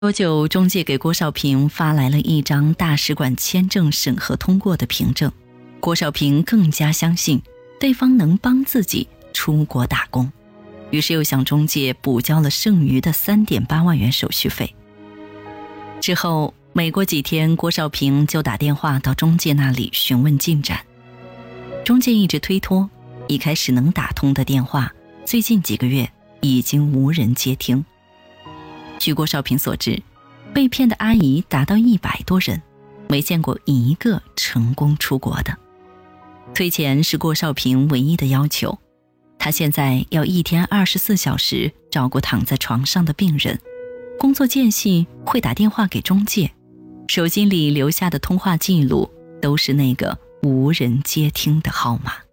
多久，中介给郭少平发来了一张大使馆签证审核通过的凭证，郭少平更加相信对方能帮自己出国打工，于是又向中介补交了剩余的3.8万元手续费。之后没过几天，郭少平就打电话到中介那里询问进展，中介一直推脱，一开始能打通的电话，最近几个月已经无人接听。据郭少平所知，被骗的阿姨达到100多人，没见过一个成功出国的。退钱是郭少平唯一的要求，他现在要1天24小时照顾躺在床上的病人，工作间隙会打电话给中介，手机里留下的通话记录都是那个无人接听的号码。